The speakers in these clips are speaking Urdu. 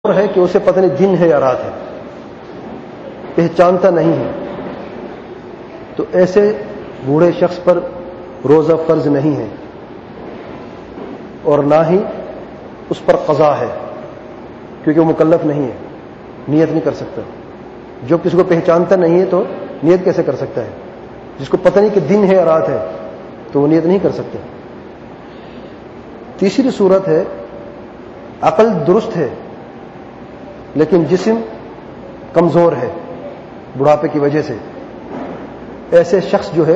ہے کہ اسے پتہ نہیں دن ہے یا رات ہے، پہچانتا نہیں ہے، تو ایسے بوڑھے شخص پر روزہ فرض نہیں ہے اور نہ ہی اس پر قضا ہے، کیونکہ وہ مکلف نہیں ہے، نیت نہیں کر سکتا۔ جو کسی کو پہچانتا نہیں ہے تو نیت کیسے کر سکتا ہے؟ جس کو پتہ نہیں کہ دن ہے یا رات ہے تو وہ نیت نہیں کر سکتا۔ تیسری صورت ہے عقل درست ہے لیکن جسم کمزور ہے بڑھاپے کی وجہ سے، ایسے شخص جو ہے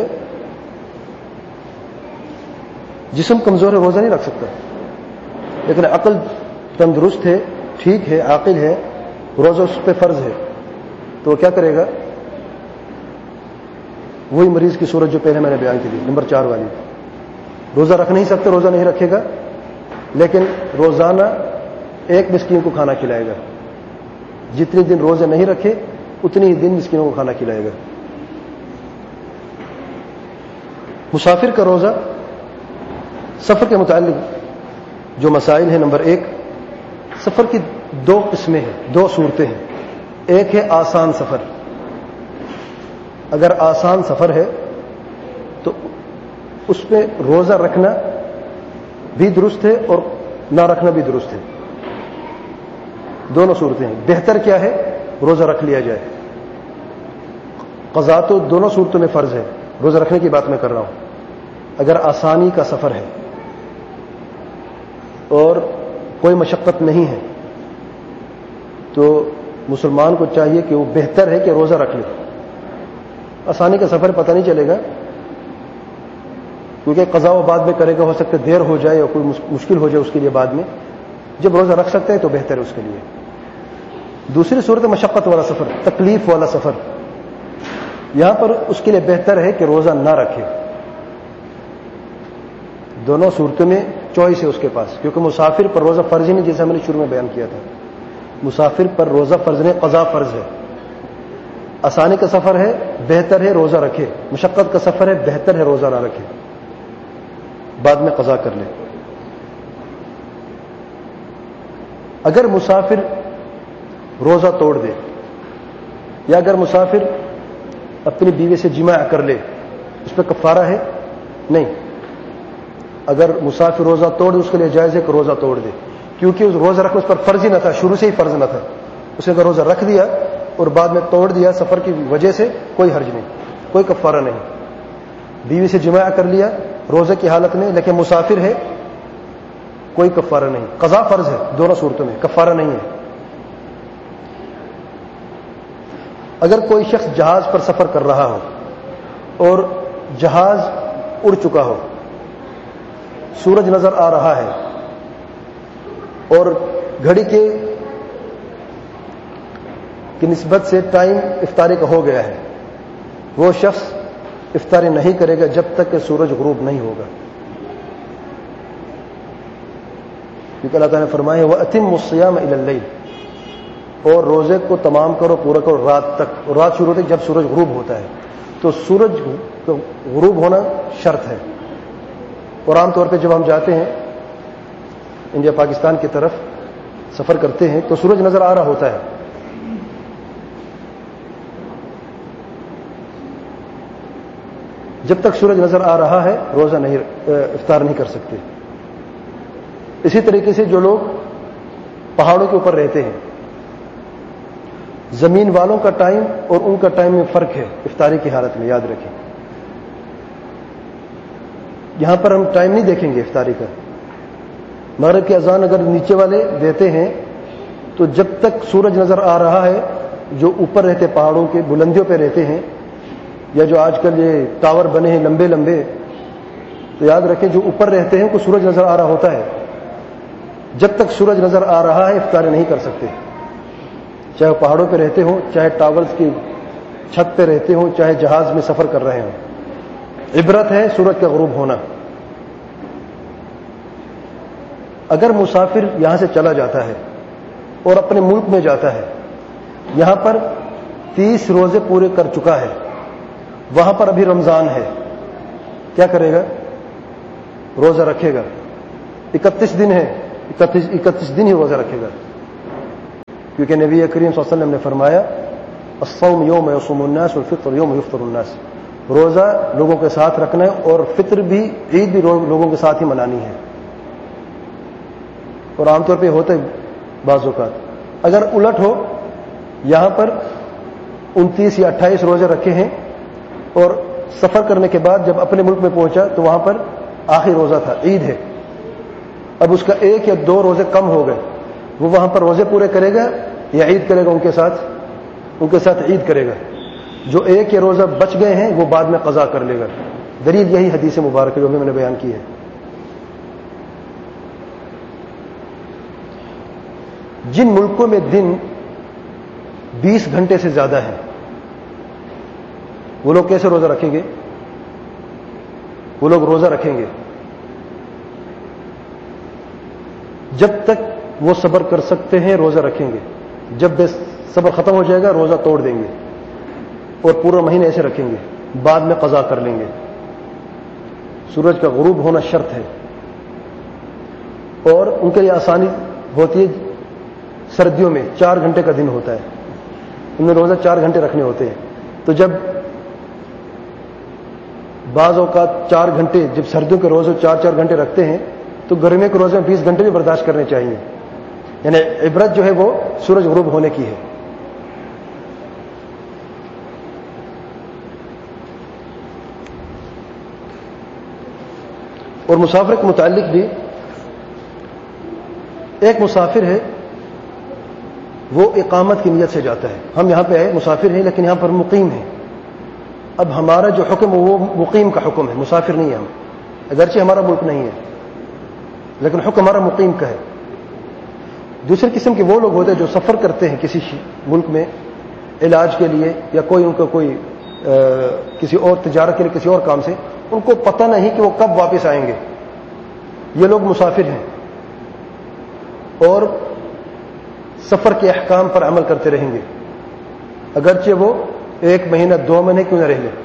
جسم کمزور ہے، روزہ نہیں رکھ سکتا، لیکن عقل تندرست ہے، ٹھیک ہے، عاقل ہے، روزہ اس پہ فرض ہے، تو وہ کیا کرے گا؟ وہی مریض کی صورت جو پہلے میں نے بیان کی تھی، نمبر 4 والی، روزہ رکھ نہیں سکتے، روزہ نہیں رکھے گا، لیکن روزانہ ایک مسکین کو کھانا کھلائے گا، جتنے دن روزے نہیں رکھے اتنی ہی دن مسکینوں کو کھانا کھلائے گا۔ مسافر کا روزہ، سفر کے متعلق جو مسائل ہیں، نمبر 1، سفر کی 2 قسمیں ہیں، 2 صورتیں ہیں۔ ایک ہے آسان سفر، اگر آسان سفر ہے تو اس پہ روزہ رکھنا بھی درست ہے اور نہ رکھنا بھی درست ہے، دونوں صورتیں ہیں۔ بہتر کیا ہے؟ روزہ رکھ لیا جائے، قضا تو دونوں صورتوں میں فرض ہے، روزہ رکھنے کی بات میں کر رہا ہوں۔ اگر آسانی کا سفر ہے اور کوئی مشقت نہیں ہے تو مسلمان کو چاہیے کہ وہ بہتر ہے کہ روزہ رکھ لے۔ آسانی کا سفر پتہ نہیں چلے گا، کیونکہ قضا وہ بعد میں کرے گا، ہو سکتا ہے دیر ہو جائے یا کوئی مشکل ہو جائے اس کے لیے بعد میں، جب روزہ رکھ سکتا ہے تو بہتر ہے اس کے لیے۔ دوسری صورت مشقت والا سفر، تکلیف والا سفر، یہاں پر اس کے لیے بہتر ہے کہ روزہ نہ رکھے۔ دونوں صورتوں میں چوائس ہے اس کے پاس، کیونکہ مسافر پر روزہ فرض ہی نہیں، جیسا میں نے شروع میں بیان کیا تھا، مسافر پر روزہ فرض نہیں، قضا فرض ہے۔ آسانی کا سفر ہے، بہتر ہے روزہ رکھے، مشقت کا سفر ہے، بہتر ہے روزہ نہ رکھے، بعد میں قضا کر لے۔ اگر مسافر روزہ توڑ دے یا اگر مسافر اپنی بیوی سے جماع کر لے، اس پہ کفارہ ہے؟ نہیں۔ اگر مسافر روزہ توڑ دے اس کے لیے جائز ہے کہ روزہ توڑ دے، کیونکہ اس روزہ رکھنا اس پر فرض ہی نہ تھا، شروع سے ہی فرض نہ تھا۔ اس نے اگر روزہ رکھ دیا اور بعد میں توڑ دیا سفر کی وجہ سے، کوئی حرج نہیں، کوئی کفارہ نہیں۔ بیوی سے جماع کر لیا روزے کی حالت میں لیکن مسافر ہے، کوئی کفارہ نہیں، قضا فرض ہے دونوں صورتوں میں، کفارہ نہیں ہے۔ اگر کوئی شخص جہاز پر سفر کر رہا ہو اور جہاز اڑ چکا ہو، سورج نظر آ رہا ہے اور گھڑی کی نسبت سے ٹائم افطاری کا ہو گیا ہے، وہ شخص افطاری نہیں کرے گا جب تک کہ سورج غروب نہیں ہوگا، کیونکہ اللہ تعالیٰ نے فرمایا وَأَتِمُّوا الصِّيَامَ إِلَى اللَّيْلِ، اور روزے کو تمام کرو، پورا کرو رات تک، اور رات شروع ہوتی ہے جب سورج غروب ہوتا ہے، تو سورج غروب ہونا شرط ہے۔ اور عام طور پہ جب ہم جاتے ہیں انڈیا پاکستان کی طرف سفر کرتے ہیں تو سورج نظر آ رہا ہوتا ہے، جب تک سورج نظر آ رہا ہے روزہ نہیں، افطار نہیں کر سکتے۔ اسی طریقے سے جو لوگ پہاڑوں کے اوپر رہتے ہیں، زمین والوں کا ٹائم اور ان کا ٹائم میں فرق ہے افطاری کی حالت میں، یاد رکھیں۔ یہاں پر ہم ٹائم نہیں دیکھیں گے افطاری کا، مغرب کی اذان اگر نیچے والے دیتے ہیں تو جب تک سورج نظر آ رہا ہے، جو اوپر رہتے پہاڑوں کے بلندیوں پہ رہتے ہیں، یا جو آج کل یہ ٹاور بنے ہیں لمبے لمبے، تو یاد رکھیں جو اوپر رہتے ہیں کو سورج نظر آ رہا ہوتا ہے، جب تک سورج نظر آ رہا ہے افطاری نہیں کر سکتے، چاہے وہ پہاڑوں پہ رہتے ہوں، چاہے ٹاورز کی چھت پہ رہتے ہوں، چاہے جہاز میں سفر کر رہے ہوں۔ عبرت ہے سورج کا غروب ہونا۔ اگر مسافر یہاں سے چلا جاتا ہے اور اپنے ملک میں جاتا ہے، یہاں پر 30 روزے پورے کر چکا ہے، وہاں پر ابھی رمضان ہے، کیا کرے گا؟ روزہ رکھے گا۔ 31 دن ہے، 31 دن ہی روزہ رکھے گا۔ کیونکہ نبی کریم صلی اللہ علیہ وسلم نے فرمایا الصوم یوم یصوم الناس والفطر یوم یفطر الناس، روزہ لوگوں کے ساتھ رکھنا ہے اور فطر بھی، عید بھی لوگوں کے ساتھ ہی منانی ہے. اور عام طور پہ ہوتا ہے بعض اوقات. اگر الٹ ہو، یہاں پر 29 یا 28 روزے رکھے ہیں اور سفر کرنے کے بعد جب اپنے ملک میں پہنچا تو وہاں پر آخری روزہ تھا، عید ہے، اب اس کا 1 یا 2 روزے کم ہو گئے، وہ وہاں پر روزے پورے کرے گا یا عید کرے گا؟ ان کے ساتھ عید کرے گا. جو 1 یا روزہ بچ گئے ہیں وہ بعد میں قضا کر لے گا. دلیل یہی حدیث مبارک جو میں نے بیان کی ہے. جن ملکوں میں دن 20 گھنٹے سے زیادہ ہیں وہ لوگ کیسے روزہ رکھیں گے؟ وہ لوگ روزہ رکھیں گے جب تک وہ صبر کر سکتے ہیں، روزہ رکھیں گے. جب بے صبر ختم ہو جائے گا روزہ توڑ دیں گے اور پورا مہینہ ایسے رکھیں گے، بعد میں قضا کر لیں گے. سورج کا غروب ہونا شرط ہے. اور ان کے لیے آسانی ہوتی ہے، سردیوں میں 4 گھنٹے کا دن ہوتا ہے، ان میں روزہ 4 گھنٹے رکھنے ہوتے ہیں. تو جب بعض اوقات 4 گھنٹے، جب سردیوں کے روزے 4 گھنٹے رکھتے ہیں تو گرمیوں کے روزے میں 20 گھنٹے بھی برداشت کرنے چاہیے. یعنی عبرت جو ہے وہ سورج غروب ہونے کی ہے. اور مسافر کے متعلق بھی، ایک مسافر ہے وہ اقامت کی نیت سے جاتا ہے. ہم یہاں پہ مسافر ہیں لیکن یہاں پر مقیم ہیں. اب ہمارا جو حکم ہے وہ مقیم کا حکم ہے، مسافر نہیں ہے ہم، اگرچہ ہمارا ملک نہیں ہے لیکن حکم ہمارا مقیم کا ہے. دوسری قسم کے وہ لوگ ہوتے ہیں جو سفر کرتے ہیں کسی ملک میں علاج کے لیے یا ان کا کوئی کسی اور تجارت کے لیے کسی اور کام سے، ان کو پتہ نہیں کہ وہ کب واپس آئیں گے. یہ لوگ مسافر ہیں اور سفر کے احکام پر عمل کرتے رہیں گے، اگرچہ وہ 1 مہینہ 2 مہینے کیوں نہ رہ لیں.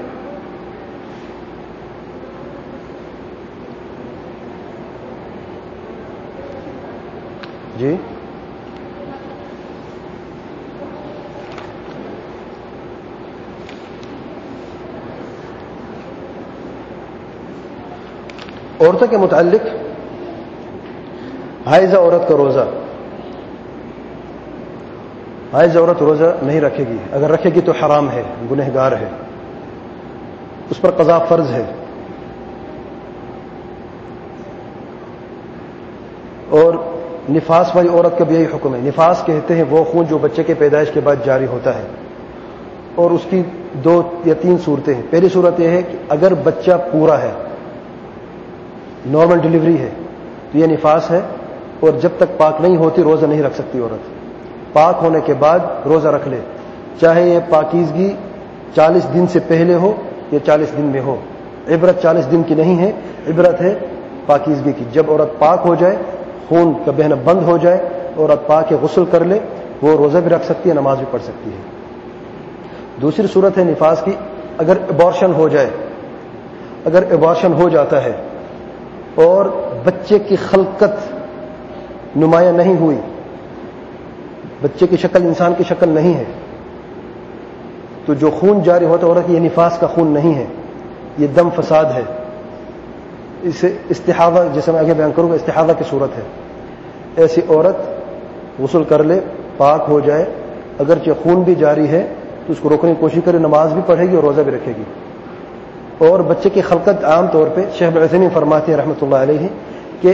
جی عورتوں کے متعلق، حائضہ عورت کا روزہ، حائض عورت روزہ نہیں رکھے گی. اگر رکھے گی تو حرام ہے، گنہگار ہے، اس پر قضا فرض ہے. اور نفاس والی عورت کا بھی یہی حکم ہے. نفاس کہتے ہیں وہ خون جو بچے کے پیدائش کے بعد جاری ہوتا ہے، اور اس کی 2 یا 3 صورتیں ہیں. پہلی صورت یہ ہے کہ اگر بچہ پورا ہے، نارمل ڈلیوری ہے، تو یہ نفاس ہے، اور جب تک پاک نہیں ہوتی روزہ نہیں رکھ سکتی عورت. پاک ہونے کے بعد روزہ رکھ لے، چاہے یہ پاکیزگی 40 دن سے پہلے ہو یا 40 دن میں ہو. عبرت 40 دن کی نہیں ہے، عبرت ہے پاکیزگی کی. جب عورت پاک ہو جائے، خون کا بہنا بند ہو جائے، عورت پاک کے غسل کر لے، وہ روزہ بھی رکھ سکتی ہے، نماز بھی پڑھ سکتی ہے. دوسری صورت ہے نفاس کی، اگر ابارشن ہو جائے، اگر ابارشن ہو جاتا ہے اور بچے کی خلقت نمایاں نہیں ہوئی، بچے کی شکل انسان کی شکل نہیں ہے، تو جو خون جاری ہوتا ہے عورت یہ نفاس کا خون نہیں ہے، یہ دم فساد ہے. اسے استحاضہ، جیسے میں آگے بیان کروں گا، استحاضہ کی صورت ہے. ایسی عورت غسل کر لے، پاک ہو جائے، اگرچہ خون بھی جاری ہے تو اس کو روکنے کی کوشش کرے، نماز بھی پڑھے گی اور روزہ بھی رکھے گی. اور بچے کی خلقت عام طور پہ شیخ عثیمین فرماتے ہیں رحمۃ اللہ علیہ کہ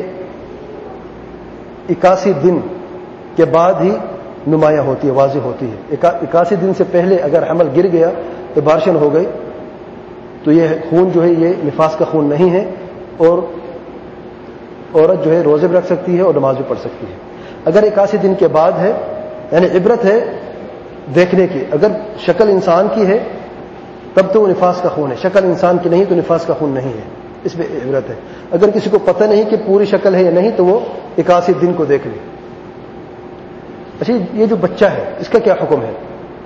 81 دن کے بعد ہی نمایاں ہوتی ہے، واضح ہوتی ہے. 81 دن سے پہلے اگر حمل گر گیا، ابارشن ہو گئی، تو یہ خون جو ہے یہ نفاس کا خون نہیں ہے، اور عورت جو ہے روزے بھی رکھ سکتی ہے اور نماز بھی پڑھ سکتی ہے. اگر 81 دن کے بعد ہے، یعنی عبرت ہے دیکھنے کی. اگر شکل انسان کی ہے تب تو وہ نفاس کا خون ہے، شکل انسان کی نہیں تو نفاس کا خون نہیں ہے، اس میں عبرت ہے. اگر کسی کو پتہ نہیں کہ پوری شکل ہے یا نہیں تو وہ 81 دن کو دیکھ لے. اچھا، یہ جو بچہ ہے اس کا کیا حکم ہے؟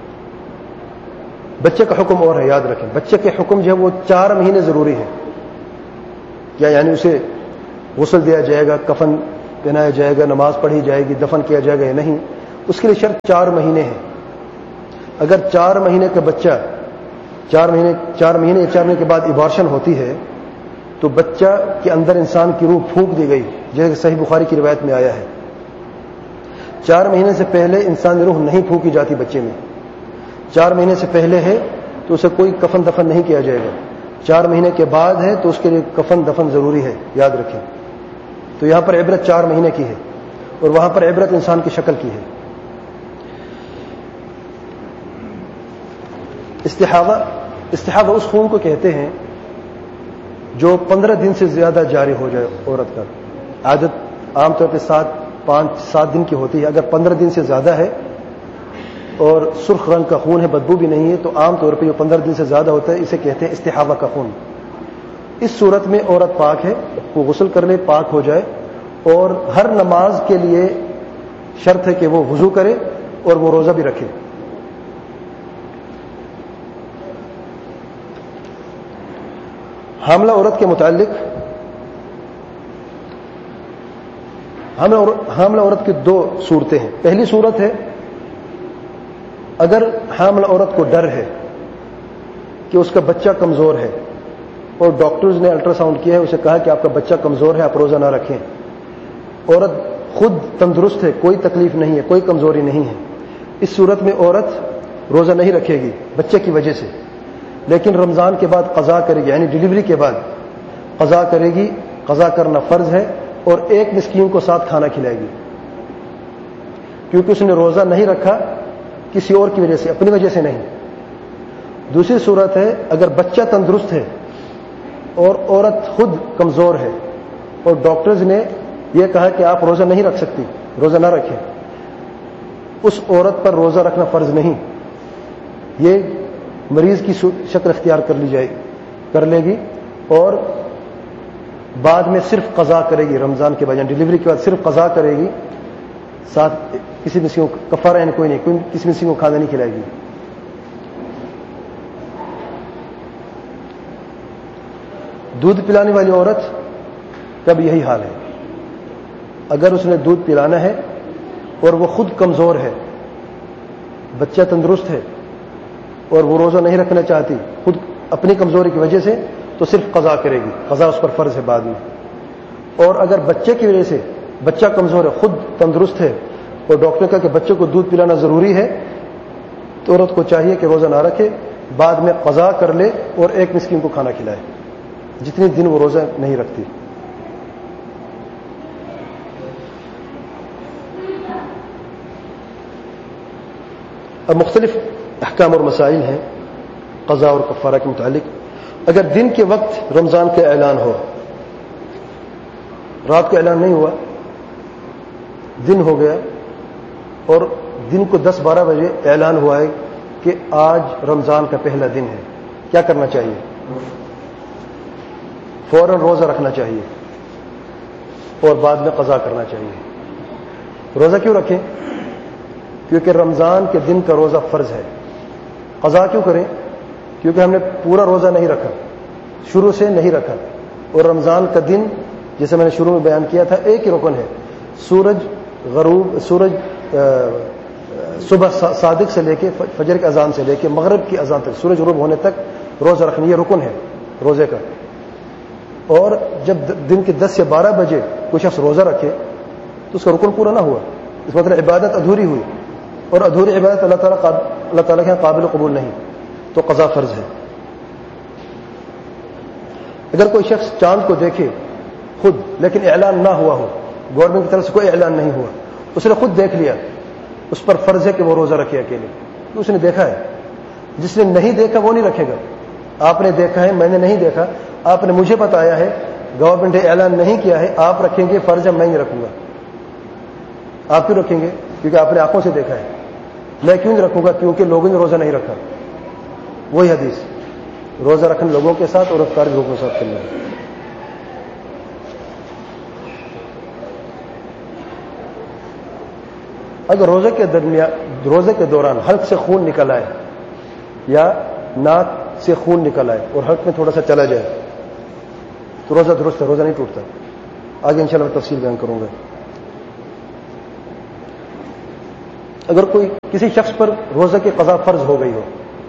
بچے کا حکم اور ہے، یاد رکھیں. بچے کے حکم جو ہے وہ 4 مہینے ضروری ہے. کیا یعنی اسے غسل دیا جائے گا، کفن پہنایا جائے گا، نماز پڑھی جائے گی، دفن کیا جائے گا یا نہیں؟ اس کے لیے شرط 4 مہینے ہے. اگر 4 مہینے کا بچہ 4 مہینے کے بعد ایبارشن ہوتی ہے تو بچہ کے اندر انسان کی روح پھونک دی گئی، جیسے کہ صحیح بخاری کی روایت میں آیا ہے. 4 مہینے سے پہلے انسانی روح نہیں پھونکی جاتی بچے میں. 4 مہینے سے پہلے ہے تو اسے کوئی کفن دفن نہیں کیا جائے گا. 4 مہینے کے بعد ہے تو اس کے لیے کفن دفن ضروری ہے، یاد رکھیں. تو یہاں پر عبرت 4 مہینے کی ہے اور وہاں پر عبرت انسان کی شکل کی ہے. استحاضہ اس خون کو کہتے ہیں جو 15 دن سے زیادہ جاری ہو جائے. عورت کا عادت عام طور پہ 5-7 دن کی ہوتی ہے. اگر 15 دن سے زیادہ ہے اور سرخ رنگ کا خون ہے، بدبو بھی نہیں ہے، تو عام طور پہ جو 15 دن سے زیادہ ہوتا ہے اسے کہتے ہیں استحاضہ کا خون. اس صورت میں عورت پاک ہے، وہ غسل کر لے، پاک ہو جائے، اور ہر نماز کے لیے شرط ہے کہ وہ وضو کرے اور وہ روزہ بھی رکھے. حاملہ عورت کے متعلق حاملہ عورت کی 2 صورتیں ہیں. پہلی صورت ہے اگر حاملہ عورت کو ڈر ہے کہ اس کا بچہ کمزور ہے اور ڈاکٹرز نے الٹرا ساؤنڈ کیا ہے، اسے کہا کہ آپ کا بچہ کمزور ہے، آپ روزہ نہ رکھیں. عورت خود تندرست ہے، کوئی تکلیف نہیں ہے، کوئی کمزوری نہیں ہے. اس صورت میں عورت روزہ نہیں رکھے گی بچے کی وجہ سے، لیکن رمضان کے بعد قضا کرے گی، یعنی ڈیلیوری کے بعد قضا کرے گی. قضا کرنا فرض ہے اور 1 مسکین کو ساتھ کھانا کھلائے گی، کیونکہ اس نے روزہ نہیں رکھا کسی اور کی وجہ سے، اپنی وجہ سے نہیں. دوسری صورت ہے اگر بچہ تندرست ہے اور عورت خود کمزور ہے اور ڈاکٹرز نے یہ کہا کہ آپ روزہ نہیں رکھ سکتی، روزہ نہ رکھیں. اس عورت پر روزہ رکھنا فرض نہیں، یہ مریض کی شکل اختیار کر لے گی اور بعد میں صرف قضا کرے گی. رمضان کے بعد یعنی ڈیلیوری کے بعد صرف قضا کرے گی، ساتھ کسی مسکین کو کفارہ یعنی کوئی نہیں، کسی مسکین کو کھانا نہیں کھلائے گی. دودھ پلانے والی عورت کا بھی یہی حال ہے. اگر اس نے دودھ پلانا ہے اور وہ خود کمزور ہے، بچہ تندرست ہے اور وہ روزہ نہیں رکھنا چاہتی خود اپنی کمزوری کی وجہ سے، تو صرف قضا کرے گی. قضا اس پر فرض ہے بعد میں. اور اگر بچے کی وجہ سے بچہ کمزور ہے، خود تندرست ہے اور ڈاکٹر نے کہا کہ بچے کو دودھ پلانا ضروری ہے، تو عورت کو چاہیے کہ روزہ نہ رکھے، بعد میں قضا کر لے اور 1 مسکین کو کھانا کھلائے جتنے دن وہ روزہ نہیں رکھتی. اب مختلف احکام اور مسائل ہیں قضا اور کفارہ کے متعلق. اگر دن کے وقت رمضان کا اعلان ہو، رات کو اعلان نہیں ہوا، دن ہو گیا اور دن کو 10-12 بجے اعلان ہوا ہے کہ آج رمضان کا پہلا دن ہے، کیا کرنا چاہیے؟ فوراً روزہ رکھنا چاہیے اور بعد میں قضا کرنا چاہیے. روزہ کیوں رکھیں؟ کیونکہ رمضان کے دن کا روزہ فرض ہے. قضا کیوں کریں؟ کیونکہ ہم نے پورا روزہ نہیں رکھا، شروع سے نہیں رکھا. اور رمضان کا دن جیسے میں نے شروع میں بیان کیا تھا ایک ہی رکن ہے، سورج صبح صادق سے لے کے فجر کی اذان سے لے کے مغرب کی اذان تک، سورج غروب ہونے تک روزہ رکھنا، یہ رکن ہے روزے کا. اور جب دن کے 10 سے 12 بجے کوئی شخص روزہ رکھے تو اس کا رکن پورا نہ ہوا، اس مطلب عبادت ادھوری ہوئی، اور ادھوری عبادت اللہ تعالیٰ کے قابل قبول نہیں، تو قضا فرض ہے. اگر کوئی شخص چاند کو دیکھے خود لیکن اعلان نہ ہوا ہو، گورنمنٹ کی طرف سے کوئی اعلان نہیں ہوا، اس نے خود دیکھ لیا، اس پر فرض ہے کہ وہ روزہ رکھے اکیلے، تو اس نے دیکھا ہے. جس نے نہیں دیکھا وہ نہیں رکھے گا. آپ نے دیکھا ہے، میں نے نہیں دیکھا، آپ نے مجھے بتایا ہے، گورنمنٹ نے اعلان نہیں کیا ہے، آپ رکھیں گے، فرض ہے میں نہیں رکھوں گا. آپ کیوں رکھیں گے؟ کیونکہ آپ نے آنکھوں سے دیکھا ہے. میں کیوں نہیں رکھوں گا؟ کیونکہ لوگوں نے روزہ نہیں رکھا. وہی حدیث، روزہ رکھنا لوگوں کے ساتھ اور افطار لوگوں کے ساتھ کرنا ہے. اگر روزے کے دوران حلق سے خون نکل آئے یا ناک سے خون نکل آئے اور حلق میں تھوڑا سا چلا جائے تو روزہ درست ہے، روزہ نہیں ٹوٹتا. آگے انشاءاللہ میں تفصیل بیان کروں گا. اگر کوئی کسی شخص پر روزہ کی قضا فرض ہو گئی ہو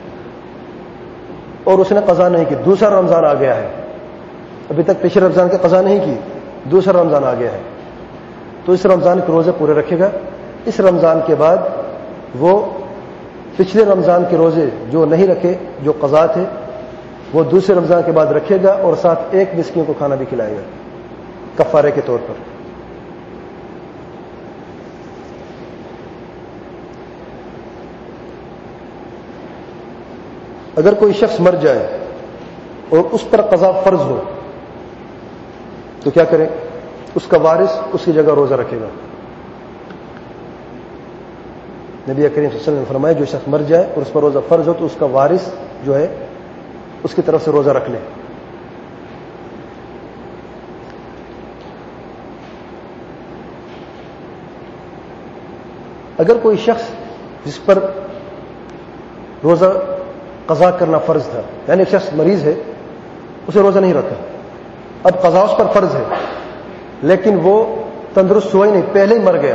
اور اس نے قضا نہیں کی، دوسرا رمضان آ گیا ہے، ابھی تک پچھلے رمضان کی قضا نہیں کی، دوسرا رمضان آ گیا ہے، تو اس رمضان کے روزے پورے رکھے گا. اس رمضان کے بعد وہ پچھلے رمضان کے روزے جو نہیں رکھے، جو قضا تھے، وہ دوسرے رمضان کے بعد رکھے گا اور ساتھ ایک مسکین کو کھانا بھی کھلائے گا کفارے کے طور پر. اگر کوئی شخص مر جائے اور اس پر قضا فرض ہو تو کیا کرے؟ اس کا وارث اس کی جگہ روزہ رکھے گا. نبی کریم صلی اللہ علیہ وسلم نے فرمایا جو شخص مر جائے اور اس پر روزہ فرض ہو تو اس کا وارث جو ہے اس کی طرف سے روزہ رکھ لے. اگر کوئی شخص جس پر روزہ قضا کرنا فرض تھا، یعنی شخص مریض ہے، اسے روزہ نہیں رکھا، اب قضا اس پر فرض ہے لیکن وہ تندرست ہوا ہی نہیں، پہلے ہی مر گیا،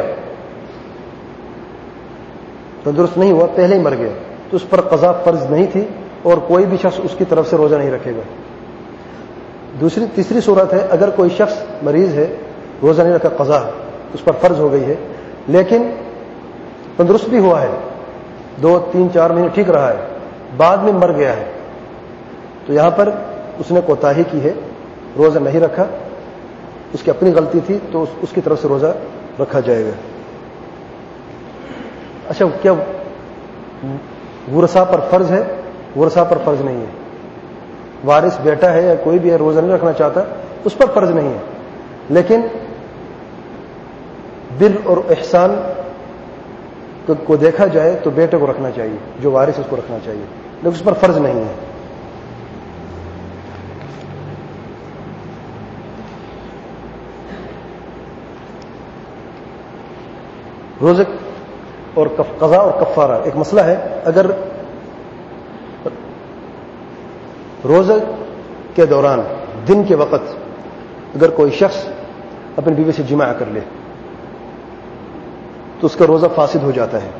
تندرست نہیں ہوا، پہلے ہی مر گیا، تو اس پر قضا فرض نہیں تھی اور کوئی بھی شخص اس کی طرف سے روزہ نہیں رکھے گا. تیسری صورت ہے اگر کوئی شخص مریض ہے، روزہ نہیں رکھا، قضا اس پر فرض ہو گئی ہے لیکن تندرست بھی ہوا ہے، 2 3 4 مہینے ٹھیک رہا ہے، بعد میں مر گیا ہے، تو یہاں پر اس نے کوتاہی کی ہے، روزہ نہیں رکھا، اس کی اپنی غلطی تھی، تو اس کی طرف سے روزہ رکھا جائے گا. اچھا، کیا ورثاء پر فرض ہے؟ ورثاء پر فرض نہیں ہے. وارث بیٹا ہے یا کوئی بھی ہے، روزہ نہیں رکھنا چاہتا، اس پر فرض نہیں ہے، لیکن بر اور احسان کو دیکھا جائے تو بیٹے کو رکھنا چاہیے، جو وارث اس کو رکھنا چاہیے، لیکن اس پر فرض نہیں ہے. روزے اور قضا اور کفارہ ایک مسئلہ ہے. اگر روزے کے دوران دن کے وقت اگر کوئی شخص اپنی بیوی سے جماع کر لے تو اس کا روزہ فاسد ہو جاتا ہے.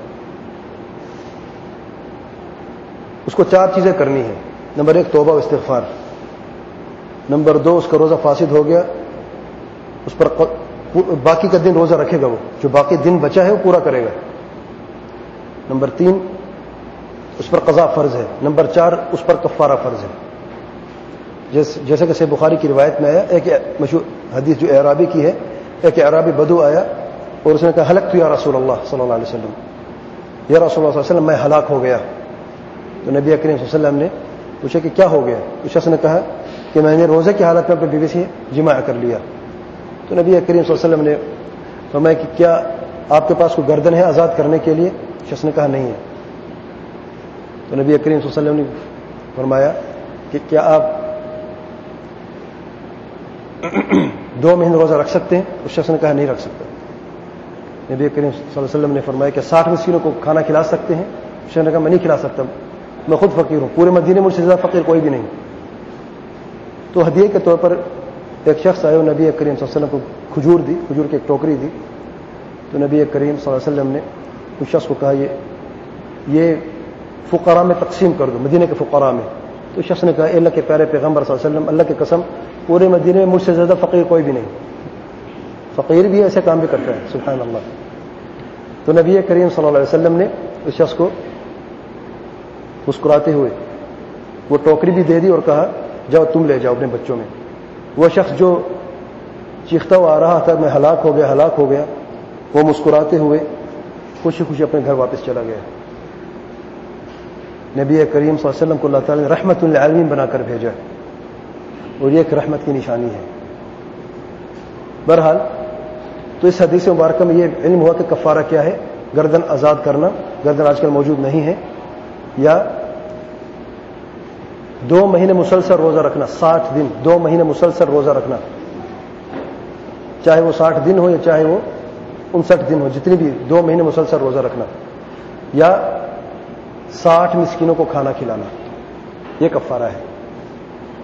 اس کو 4 چیزیں کرنی ہیں. نمبر 1 توبہ و استغفار. نمبر 2 اس کا روزہ فاسد ہو گیا، اس پر باقی کا دن روزہ رکھے گا، وہ جو باقی دن بچا ہے وہ پورا کرے گا. نمبر 3 اس پر قضا فرض ہے. نمبر 4 اس پر کفارہ فرض ہے. جیسے کہ صحیح بخاری کی روایت میں آیا، ایک مشہور حدیث جو اعرابی کی ہے، ایک اعرابی بدو آیا اور اس نے کہا ہلکت یا رسول اللہ صلی اللہ علیہ وسلم، یا رسول اللہ صلی اللہ علیہ وسلم میں ہلاک ہو گیا. تو نبی کریم صلی اللہ علیہ وسلم نے پوچھا کہ کیا ہو گیا؟ اس شخص نے کہا کہ میں نے روزے کی حالت میں اپنی بیوی سے جماع کر لیا. تو نبی کریم صلی اللہ علیہ وسلم نے فرمایا کہ کیا آپ کے پاس کوئی گردن ہے آزاد کرنے کے لیے؟ شخص نے کہا نہیں ہے. تو نبی کریم صلی اللہ علیہ وسلم نے فرمایا کہ کیا آپ 2 مہینے روزہ رکھ سکتے ہیں؟ اس شخص نے کہا نہیں رکھ سکتا. نبی کریم صلی اللہ علیہ وسلم نے فرمایا کہ 60 مسکینوں کو کھانا کھلا سکتے ہیں؟ اس شخص نے کہا میں نہیں کھلا سکتا، میں خود فقیر ہوں، پورے مدینے مجھ سے زیادہ فقیر کوئی بھی نہیں. تو ہدیے کے طور پر ایک شخص آئے، نبی کریم صلی اللہ علیہ وسلم کو کھجور دی، کھجور کی ایک ٹوکری دی. تو نبی کریم صلی اللہ علیہ وسلم نے اس شخص کو کہا یہ فقراء میں تقسیم کر دو، مدینے کے فقراء میں. تو شخص نے کہا اے اللہ کے پیارے پیغمبر صلی اللہ علیہ وسلم، اللہ کی قسم پورے مدینے میں مجھ سے زیادہ فقیر کوئی بھی نہیں، فقیر بھی ایسے کام بھی کرتا ہے، سبحان اللہ. تو نبی کریم صلی اللہ علیہ وسلم نے اس شخص کو مسکراتے ہوئے وہ ٹوکری بھی دے دی اور کہا جاؤ تم لے جاؤ اپنے بچوں میں. وہ شخص جو چیختا ہوا آ رہا تھا میں ہلاک ہو گیا ہلاک ہو گیا، وہ مسکراتے ہوئے خوشی خوشی اپنے گھر واپس چلا گیا. نبی کریم صلی اللہ علیہ وسلم کو اللہ تعالی نے رحمت للعالمین بنا کر بھیجا، اور یہ ایک رحمت کی نشانی ہے. بہرحال تو اس حدیث مبارکہ میں یہ علم ہوا کہ کفارہ کیا ہے، گردن آزاد کرنا. گردن آج کل موجود نہیں ہے. یا 2 مہینے مسلسل روزہ رکھنا، 60 دن 2 مہینے مسلسل روزہ رکھنا، چاہے وہ 60 دن ہو یا چاہے وہ 59 دن ہو، جتنی بھی 2 مہینے مسلسل روزہ رکھنا، یا 60 مسکینوں کو کھانا کھلانا، یہ کفارہ ہے.